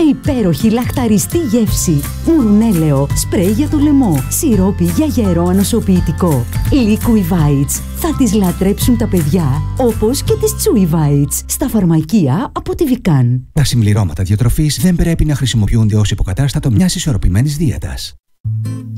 Υπέροχη λαχταριστή γεύση. Μουρουνέλαιο, σπρέι για το λαιμό, σιρόπι για γερό ανοσοποιητικό. Liqui Bites. Θα τις λατρέψουν τα παιδιά, όπως και τις Chewy Bites. Στα φαρμακεία από τη Vican. Τα συμπληρώματα διατροφής δεν πρέπει να χρησιμοποιούνται ως υποκατάστατο μιας ισορροπημένης δίαιτας.